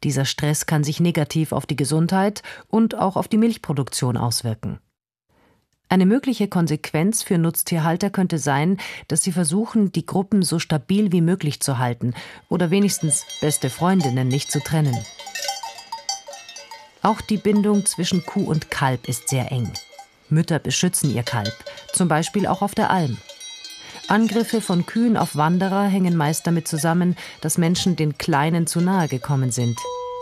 Dieser Stress kann sich negativ auf die Gesundheit und auch auf die Milchproduktion auswirken. Eine mögliche Konsequenz für Nutztierhalter könnte sein, dass sie versuchen, die Gruppen so stabil wie möglich zu halten oder wenigstens beste Freundinnen nicht zu trennen. Auch die Bindung zwischen Kuh und Kalb ist sehr eng. Mütter beschützen ihr Kalb, zum Beispiel auch auf der Alm. Angriffe von Kühen auf Wanderer hängen meist damit zusammen, dass Menschen den Kleinen zu nahe gekommen sind.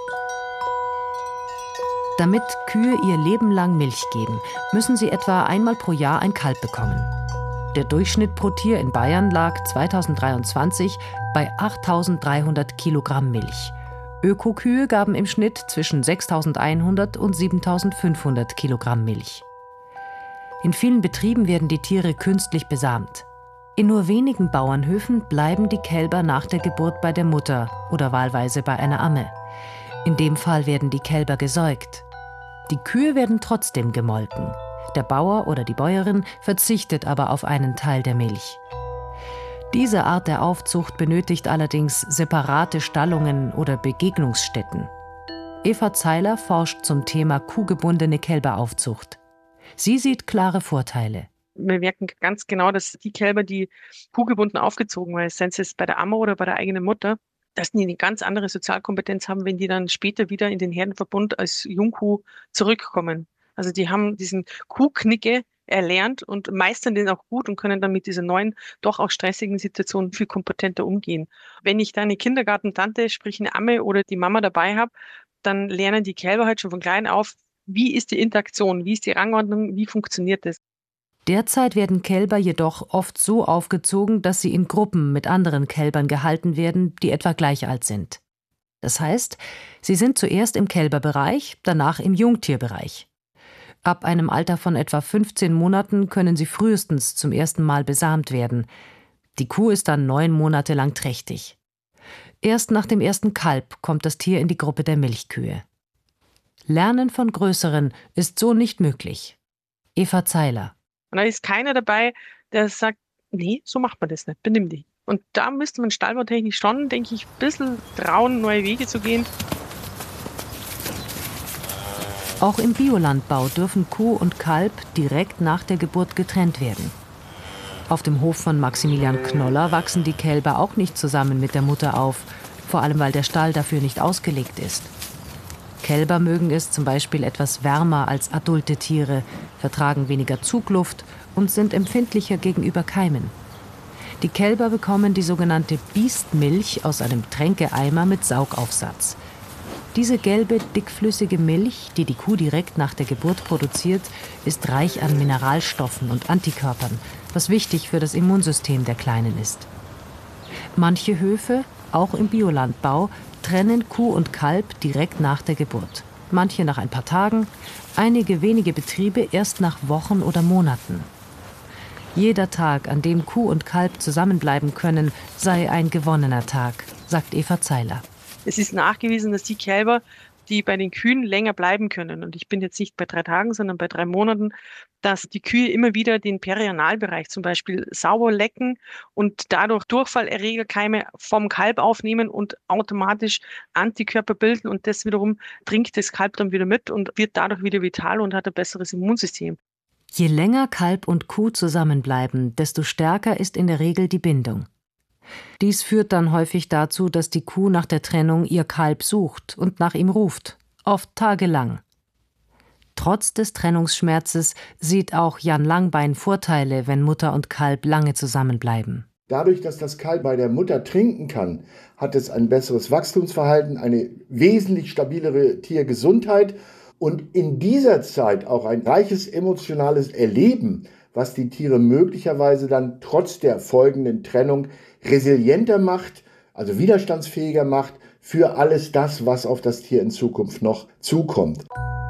Damit Kühe ihr Leben lang Milch geben, müssen sie etwa einmal pro Jahr ein Kalb bekommen. Der Durchschnitt pro Tier in Bayern lag 2023 bei 8.300 Kilogramm Milch. Ökokühe gaben im Schnitt zwischen 6.100 und 7.500 Kilogramm Milch. In vielen Betrieben werden die Tiere künstlich besamt. In nur wenigen Bauernhöfen bleiben die Kälber nach der Geburt bei der Mutter oder wahlweise bei einer Amme. In dem Fall werden die Kälber gesäugt. Die Kühe werden trotzdem gemolken. Der Bauer oder die Bäuerin verzichtet aber auf einen Teil der Milch. Diese Art der Aufzucht benötigt allerdings separate Stallungen oder Begegnungsstätten. Eva Zeiler forscht zum Thema kuhgebundene Kälberaufzucht. Sie sieht klare Vorteile. Wir merken ganz genau, dass die Kälber, die kuhgebunden aufgezogen werden, seien es bei der Amme oder bei der eigenen Mutter, dass die eine ganz andere Sozialkompetenz haben, wenn die dann später wieder in den Herdenverbund als Jungkuh zurückkommen. Also die haben diesen Kuhknicke erlernt und meistern den auch gut und können dann mit dieser neuen, doch auch stressigen Situation viel kompetenter umgehen. Wenn ich da eine Kindergartentante, sprich eine Amme oder die Mama dabei habe, dann lernen die Kälber halt schon von klein auf, wie ist die Interaktion, wie ist die Rangordnung, wie funktioniert das. Derzeit werden Kälber jedoch oft so aufgezogen, dass sie in Gruppen mit anderen Kälbern gehalten werden, die etwa gleich alt sind. Das heißt, sie sind zuerst im Kälberbereich, danach im Jungtierbereich. Ab einem Alter von etwa 15 Monaten können sie frühestens zum ersten Mal besamt werden. Die Kuh ist dann 9 Monate lang trächtig. Erst nach dem ersten Kalb kommt das Tier in die Gruppe der Milchkühe. Lernen von Größeren ist so nicht möglich. Eva Zeiler. Und da ist keiner dabei, der sagt, nee, so macht man das nicht, benimm dich. Und da müsste man stallbautechnisch schon, denke ich, ein bisschen trauen, neue Wege zu gehen. Auch im Biolandbau dürfen Kuh und Kalb direkt nach der Geburt getrennt werden. Auf dem Hof von Maximilian Knoller wachsen die Kälber auch nicht zusammen mit der Mutter auf, vor allem weil der Stall dafür nicht ausgelegt ist. Kälber mögen es zum Beispiel etwas wärmer als adulte Tiere, vertragen weniger Zugluft und sind empfindlicher gegenüber Keimen. Die Kälber bekommen die sogenannte Biestmilch aus einem Tränkeeimer mit Saugaufsatz. Diese gelbe, dickflüssige Milch, die die Kuh direkt nach der Geburt produziert, ist reich an Mineralstoffen und Antikörpern, was wichtig für das Immunsystem der Kleinen ist. Manche Höfe, auch im Biolandbau, trennen Kuh und Kalb direkt nach der Geburt. Manche nach ein paar Tagen, einige wenige Betriebe erst nach Wochen oder Monaten. Jeder Tag, an dem Kuh und Kalb zusammenbleiben können, sei ein gewonnener Tag, sagt Eva Zeiler. Es ist nachgewiesen, dass die Kälber, die bei den Kühen länger bleiben können, und ich bin jetzt nicht bei 3 Tagen, sondern bei 3 Monaten, dass die Kühe immer wieder den Perianalbereich zum Beispiel sauber lecken und dadurch Durchfallerregerkeime vom Kalb aufnehmen und automatisch Antikörper bilden und das wiederum trinkt das Kalb dann wieder mit und wird dadurch wieder vital und hat ein besseres Immunsystem. Je länger Kalb und Kuh zusammenbleiben, desto stärker ist in der Regel die Bindung. Dies führt dann häufig dazu, dass die Kuh nach der Trennung ihr Kalb sucht und nach ihm ruft, oft tagelang. Trotz des Trennungsschmerzes sieht auch Jan Langbein Vorteile, wenn Mutter und Kalb lange zusammenbleiben. Dadurch, dass das Kalb bei der Mutter trinken kann, hat es ein besseres Wachstumsverhalten, eine wesentlich stabilere Tiergesundheit und in dieser Zeit auch ein reiches emotionales Erleben, was die Tiere möglicherweise dann trotz der folgenden Trennung resilienter macht, also widerstandsfähiger macht für alles das, was auf das Tier in Zukunft noch zukommt.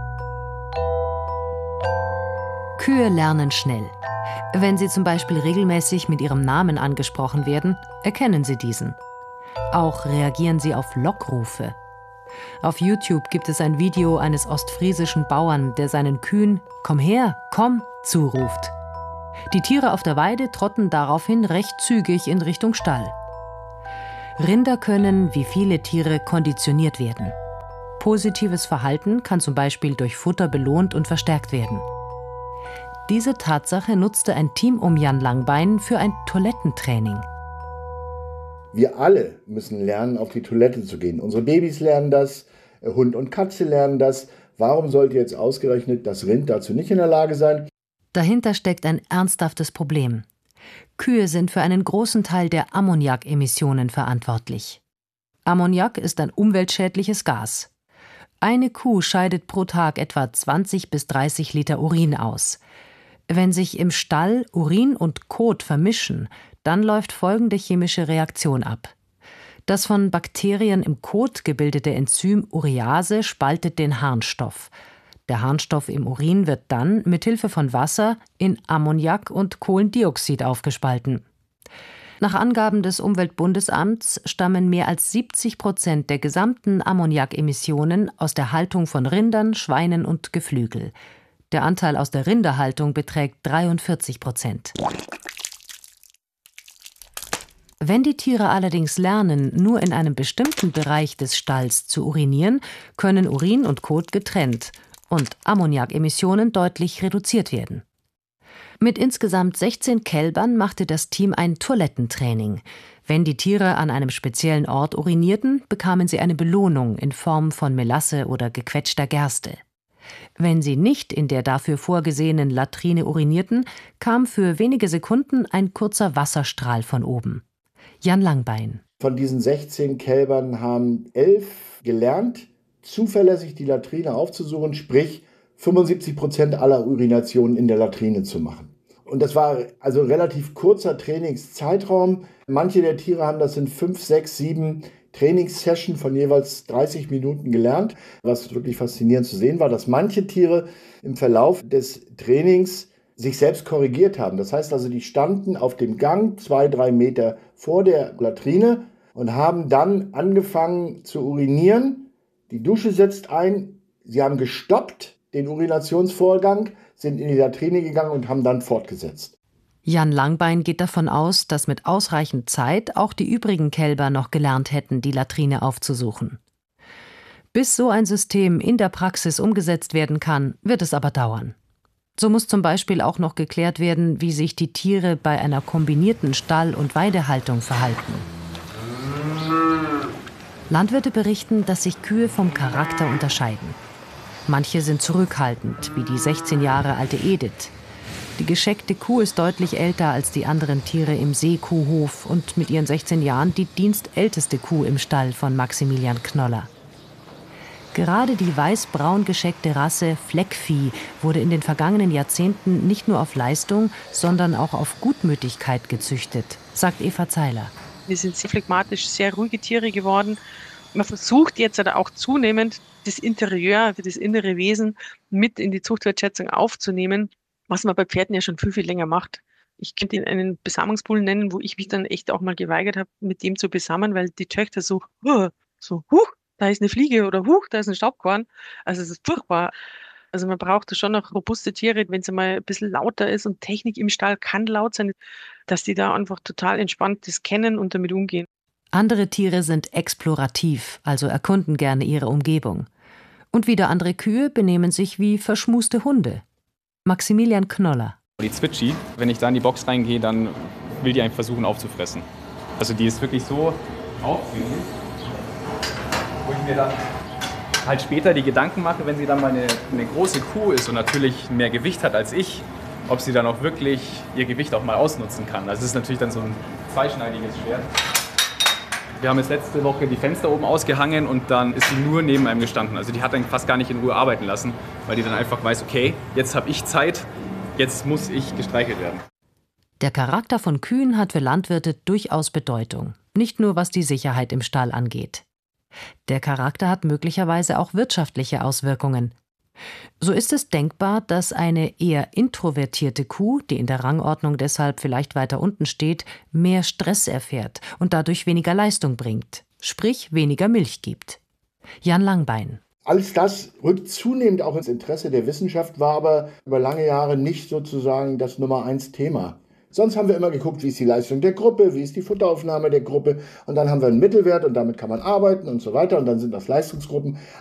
Kühe lernen schnell. Wenn sie zum Beispiel regelmäßig mit ihrem Namen angesprochen werden, erkennen sie diesen. Auch reagieren sie auf Lockrufe. Auf YouTube gibt es ein Video eines ostfriesischen Bauern, der seinen Kühen „Komm her, komm" zuruft. Die Tiere auf der Weide trotten daraufhin recht zügig in Richtung Stall. Rinder können, wie viele Tiere, konditioniert werden. Positives Verhalten kann zum Beispiel durch Futter belohnt und verstärkt werden. Diese Tatsache nutzte ein Team um Jan Langbein für ein Toilettentraining. Wir alle müssen lernen, auf die Toilette zu gehen. Unsere Babys lernen das, Hund und Katze lernen das. Warum sollte jetzt ausgerechnet das Rind dazu nicht in der Lage sein? Dahinter steckt ein ernsthaftes Problem. Kühe sind für einen großen Teil der Ammoniakemissionen verantwortlich. Ammoniak ist ein umweltschädliches Gas. Eine Kuh scheidet pro Tag etwa 20 bis 30 Liter Urin aus. Wenn sich im Stall Urin und Kot vermischen, dann läuft folgende chemische Reaktion ab. Das von Bakterien im Kot gebildete Enzym Urease spaltet den Harnstoff. Der Harnstoff im Urin wird dann mit Hilfe von Wasser in Ammoniak und Kohlendioxid aufgespalten. Nach Angaben des Umweltbundesamts stammen mehr als 70% der gesamten Ammoniakemissionen aus der Haltung von Rindern, Schweinen und Geflügel. Der Anteil aus der Rinderhaltung beträgt 43%. Wenn die Tiere allerdings lernen, nur in einem bestimmten Bereich des Stalls zu urinieren, können Urin und Kot getrennt und Ammoniakemissionen deutlich reduziert werden. Mit insgesamt 16 Kälbern machte das Team ein Toilettentraining. Wenn die Tiere an einem speziellen Ort urinierten, bekamen sie eine Belohnung in Form von Melasse oder gequetschter Gerste. Wenn sie nicht in der dafür vorgesehenen Latrine urinierten, kam für wenige Sekunden ein kurzer Wasserstrahl von oben. Jan Langbein. Von diesen 16 Kälbern haben 11 gelernt, zuverlässig die Latrine aufzusuchen, sprich 75% aller Urinationen in der Latrine zu machen. Und das war also ein relativ kurzer Trainingszeitraum. Manche der Tiere haben das in 5, 6, 7 Trainingssessions von jeweils 30 Minuten gelernt. Was wirklich faszinierend zu sehen war, dass manche Tiere im Verlauf des Trainings sich selbst korrigiert haben. Das heißt also, die standen auf dem Gang 2, 3 Meter vor der Latrine und haben dann angefangen zu urinieren. Die Dusche setzt ein. Sie haben gestoppt, den Urinationsvorgang, sind in die Latrine gegangen und haben dann fortgesetzt. Jan Langbein geht davon aus, dass mit ausreichend Zeit auch die übrigen Kälber noch gelernt hätten, die Latrine aufzusuchen. Bis so ein System in der Praxis umgesetzt werden kann, wird es aber dauern. So muss zum Beispiel auch noch geklärt werden, wie sich die Tiere bei einer kombinierten Stall- und Weidehaltung verhalten. Landwirte berichten, dass sich Kühe vom Charakter unterscheiden. Manche sind zurückhaltend, wie die 16 Jahre alte Edith. Die gescheckte Kuh ist deutlich älter als die anderen Tiere im Seekuhhof und mit ihren 16 Jahren die dienstälteste Kuh im Stall von Maximilian Knoller. Gerade die weiß-braun gescheckte Rasse Fleckvieh wurde in den vergangenen Jahrzehnten nicht nur auf Leistung, sondern auch auf Gutmütigkeit gezüchtet, sagt Eva Zeiler. Wir sind sehr phlegmatisch, sehr ruhige Tiere geworden. Man versucht jetzt auch zunehmend, das Interieur, das innere Wesen mit in die Zuchtwertschätzung aufzunehmen, was man bei Pferden ja schon viel, viel länger macht. Ich könnte Ihnen einen Besamungspool nennen, wo ich mich dann echt auch mal geweigert habe, mit dem zu besammen, weil die Töchter da ist eine Fliege oder da ist ein Staubkorn. Also es ist furchtbar. Also man braucht schon noch robuste Tiere, wenn es mal ein bisschen lauter ist und Technik im Stall kann laut sein, dass die da einfach total entspannt das kennen und damit umgehen. Andere Tiere sind explorativ, also erkunden gerne ihre Umgebung. Und wieder andere Kühe benehmen sich wie verschmuste Hunde. Maximilian Knoller. Die Zwitschi, wenn ich da in die Box reingehe, dann will die einfach versuchen aufzufressen. Also die ist wirklich so aufregend, wo ich mir dann halt später die Gedanken mache, wenn sie dann mal eine große Kuh ist und natürlich mehr Gewicht hat als ich, ob sie dann auch wirklich ihr Gewicht auch mal ausnutzen kann. Also es ist natürlich dann so ein zweischneidiges Schwert. Wir haben jetzt letzte Woche die Fenster oben ausgehangen und dann ist sie nur neben einem gestanden. Also die hat dann fast gar nicht in Ruhe arbeiten lassen, weil die dann einfach weiß, okay, jetzt habe ich Zeit, jetzt muss ich gestreichelt werden. Der Charakter von Kühen hat für Landwirte durchaus Bedeutung, nicht nur was die Sicherheit im Stall angeht. Der Charakter hat möglicherweise auch wirtschaftliche Auswirkungen. So ist es denkbar, dass eine eher introvertierte Kuh, die in der Rangordnung deshalb vielleicht weiter unten steht, mehr Stress erfährt und dadurch weniger Leistung bringt, sprich weniger Milch gibt. Jan Langbein. Alles das rückt zunehmend auch ins Interesse der Wissenschaft, war aber über lange Jahre nicht sozusagen das Nummer-1-Thema. Sonst haben wir immer geguckt, wie ist die Leistung der Gruppe, wie ist die Futteraufnahme der Gruppe und dann haben wir einen Mittelwert und damit kann man arbeiten und so weiter und dann sind das Leistungsgruppen.